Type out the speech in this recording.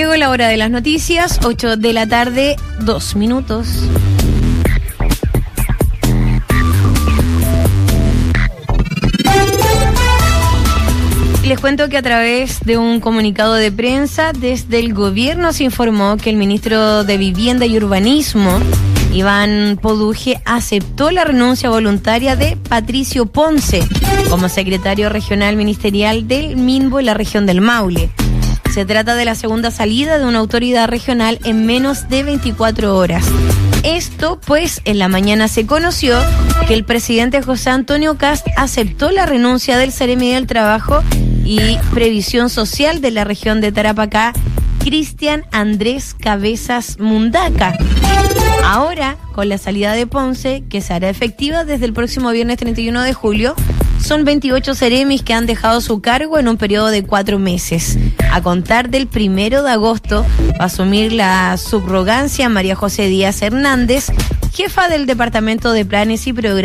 Llegó la hora de las noticias, 8 de la tarde, 2 minutos. Les cuento que a través de un comunicado de prensa desde el gobierno se informó que el ministro de Vivienda y Urbanismo, Iván Poduje, aceptó la renuncia voluntaria de Patricio Ponce como secretario regional ministerial del MINVO en la región del Maule. Se trata de la segunda salida de una autoridad regional en menos de 24 horas. Esto, pues, en la mañana se conoció que el presidente José Antonio Kast aceptó la renuncia del Seremi del Trabajo y Previsión Social de la región de Tarapacá, Cristian Andrés Cabezas Mundaca. Ahora, con la salida de Ponce, que se hará efectiva desde el próximo viernes 31 de julio, son 28 seremis que han dejado su cargo en un periodo de 4 meses. A contar del 1 de agosto, va a asumir la subrogancia María José Díaz Hernández, jefa del Departamento de Planes y Programas